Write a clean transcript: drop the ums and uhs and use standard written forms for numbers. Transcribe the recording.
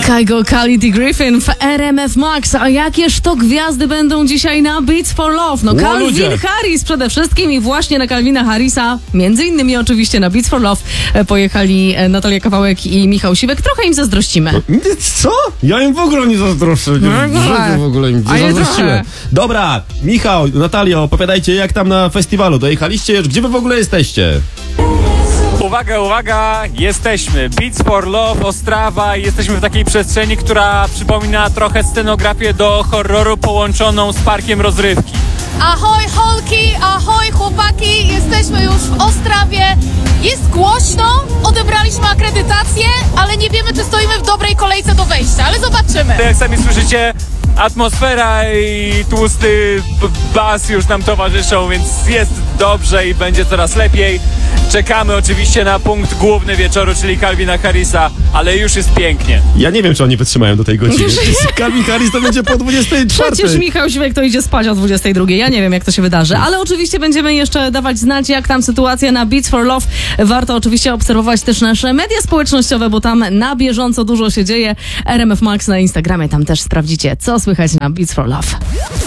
Kygo, Khalid Griffin w RMF Max. A jakież to gwiazdy będą dzisiaj na Beats for Love? No Calvin Harris przede wszystkim i właśnie na Calvina Harrisa, między innymi oczywiście na Beats for Love, pojechali Natalia Kawałek i Michał Siwek. Trochę im zazdrościmy. Co? Ja im w ogóle nie zazdroszczę. W ogóle im nie zazdrościłem. Dobra, Michał, Natalio, opowiadajcie, jak tam na festiwalu. Dojechaliście już? Gdzie wy w ogóle jesteście? Uwaga, uwaga, jesteśmy. Beats for Love, Ostrawa i jesteśmy w takiej przestrzeni, która przypomina trochę scenografię do horroru połączoną z parkiem rozrywki. Ahoj holki, ahoj chłopaki, jesteśmy już w Ostrawie. Jest głośno, odebraliśmy akredytację, ale nie wiemy, czy stoimy w dobrej kolejce do wejścia, ale zobaczymy. Jak sami słyszycie, atmosfera i tłusty bas już nam towarzyszą, więc jest dobrze i będzie coraz lepiej. Czekamy oczywiście na punkt główny wieczoru, czyli Calvina Harrisa, ale już jest pięknie. Ja nie wiem, czy oni wytrzymają do tej godziny. Calvin Harris to będzie po 24. Przecież Michał Siwek to idzie spać o 22. Ja nie wiem, jak to się wydarzy, ale oczywiście będziemy jeszcze dawać znać, jak tam sytuacja na Beats for Love. Warto oczywiście obserwować też nasze media społecznościowe, bo tam na bieżąco dużo się dzieje. RMF Max na Instagramie, tam też sprawdzicie, co słychać na Beats for Love.